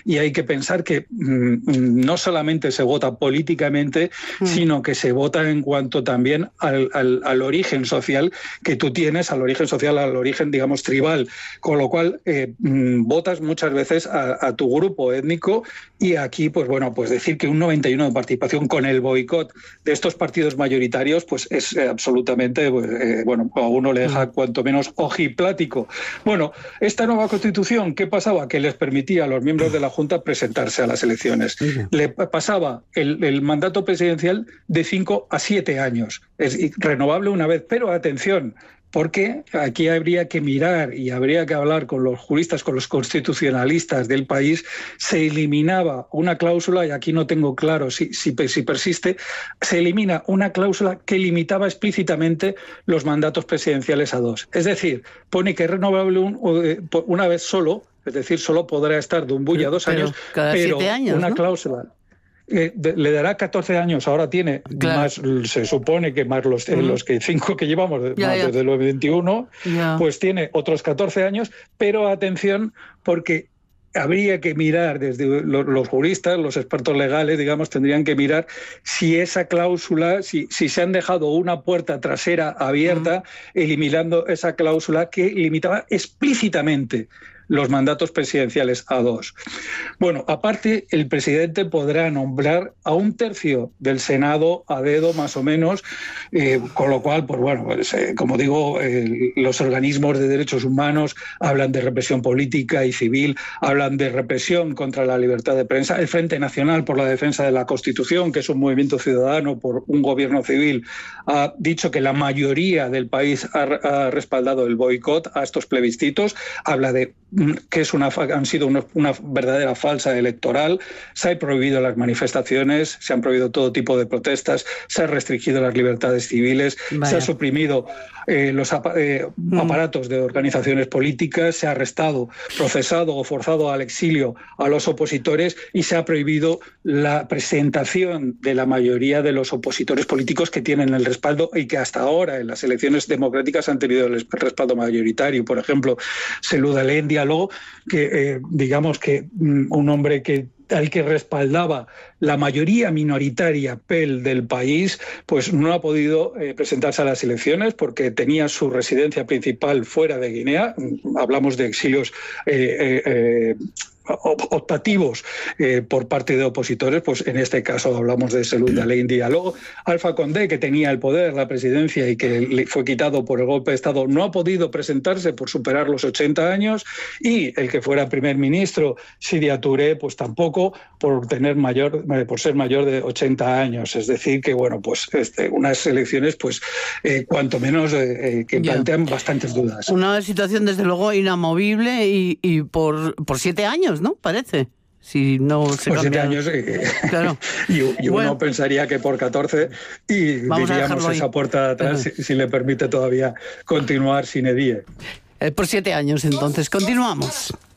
y hay que pensar que no solamente se vota políticamente, sino que se vota en cuanto también al origen social que tú tienes, al origen, digamos, tribal, con lo cual votas muchas veces a tu grupo étnico, y aquí, pues bueno, pues decir que un 91% de participación con el boicot de estos partidos mayoritarios, pues es absolutamente, bueno, a uno le deja cuanto menos ojiplático. Bueno, esta nueva Constitución, ¿qué pasaba? Que les permitía a los miembros de la Junta presentarse a las elecciones. Le pasaba el mandato presidencial de 5 a 7 años. Es renovable una vez, pero atención, porque aquí habría que mirar y habría que hablar con los juristas, con los constitucionalistas del país. Se eliminaba una cláusula, y aquí no tengo claro si persiste, se elimina una cláusula que limitaba explícitamente los mandatos presidenciales a 2. Es decir, pone que es renovable una vez solo, es decir, solo podrá estar de un bulla 2 años, cada pero 7 años, una ¿no? cláusula... le dará 14 años, ahora tiene más, se supone que más los que 5 que llevamos desde los 21, pues tiene otros 14 años, pero atención, porque habría que mirar desde los juristas, los expertos legales, digamos, tendrían que mirar si esa cláusula, si se han dejado una puerta trasera abierta, eliminando esa cláusula que limitaba explícitamente los mandatos presidenciales a 2. Bueno, aparte, el presidente podrá nombrar a 1/3 del Senado a dedo, más o menos, con lo cual, pues bueno, como digo, los organismos de derechos humanos hablan de represión política y civil, hablan de represión contra la libertad de prensa. El Frente Nacional por la Defensa de la Constitución, que es un movimiento ciudadano por un gobierno civil, ha dicho que la mayoría del país ha respaldado el boicot a estos plebiscitos. Habla de que han sido una verdadera falsa electoral. Se han prohibido las manifestaciones, se han prohibido todo tipo de protestas, se han restringido las libertades civiles, se han suprimido los aparatos de organizaciones políticas, se ha arrestado, procesado o forzado al exilio a los opositores, y se ha prohibido la presentación de la mayoría de los opositores políticos que tienen el respaldo y que hasta ahora en las elecciones democráticas han tenido el respaldo mayoritario. Por ejemplo, Selud Alem Diallo, que digamos que un hombre al que respaldaba la mayoría minoritaria PEL del país, pues no ha podido presentarse a las elecciones porque tenía su residencia principal fuera de Guinea. Hablamos de exilios optativos por parte de opositores, pues en este caso hablamos de Selud Alem Diallo. Alpha Condé, que tenía el poder, la presidencia, y que le fue quitado por el golpe de Estado, no ha podido presentarse por superar los 80 años, y el que fuera primer ministro, Sidya Touré, pues tampoco por ser mayor de 80 años. Es decir, que bueno, pues unas elecciones pues cuanto menos que plantean bastantes dudas. Una situación desde luego inamovible y por 7 años, ¿no? Parece. Si no se por 7 cambia... años, claro. y uno pensaría que por 14, y diríamos esa puerta de atrás, si le permite todavía continuar sin edie. Por 7 años, entonces. Continuamos.